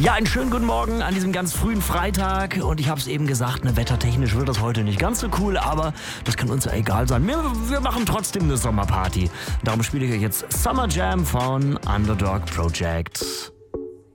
Ja, einen schönen guten Morgen an diesem ganz frühen Freitag. Und ich habe es eben gesagt, wettertechnisch wird das heute nicht ganz so cool, aber das kann uns ja egal sein. Wir machen trotzdem eine Sommerparty. Darum spiele ich euch jetzt Summer Jam von Underdog Project.